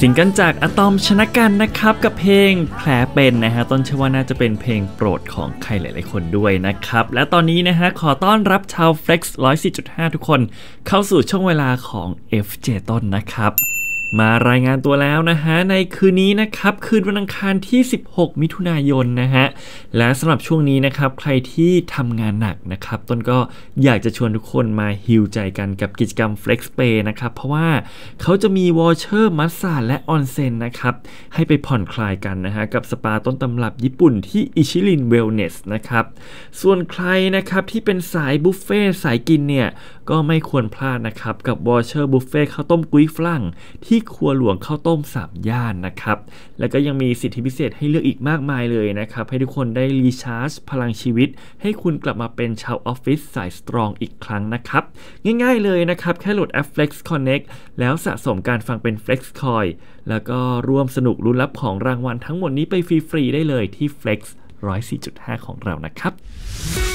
ซิงเกิลจากอะตอมชนะกันนะครับกับเพลงแผลเป็นนะฮะต้นเชื่อว่าน่าจะเป็นเพลงโปรดของใครหลายๆคนด้วยนะครับและตอนนี้นะฮะขอต้อนรับชาว Flex 104.5 ทุกคนเข้าสู่ช่วงเวลาของ FJ ต้นนะครับมารายงานตัวแล้วนะฮะในคืนนี้นะครับคืนวันอังคารที่16มิถุนายนนะฮะและสำหรับช่วงนี้นะครับใครที่ทำงานหนักนะครับต้นก็อยากจะชวนทุกคนมาฮีลใจกันกับกิจกรรม Flex Pay นะครับเพราะว่าเขาจะมีวอเชอร์มัสซาจและออนเซ็นนะครับให้ไปผ่อนคลายกันนะฮะกับสปาต้นตำรับญี่ปุ่นที่อิชิรินเวลเนสนะครับส่วนใครนะครับที่เป็นสายบุฟเฟ่สายกินเนี่ยก็ไม่ควรพลาดนะครับกับวอเชอร์บุฟเฟ่ข้าวต้มกุ้ยฝรั่งที่ครัวหลวงข้าวต้ม3ย่านนะครับแล้วก็ยังมีสิทธิพิเศษให้เลือกอีกมากมายเลยนะครับให้ทุกคนได้รีชาร์จพลังชีวิตให้คุณกลับมาเป็นชาวออฟฟิศสายสตรองอีกครั้งนะครับง่ายๆเลยนะครับแค่โหลดแอป Flex Connect แล้วสะสมการฟังเป็น Flex Coin แล้วก็ร่วมสนุกลุ้นรับของรางวัลทั้งหมดนี้ไปฟรีๆได้เลยที่ Flex 104.5 ของเรานะครับ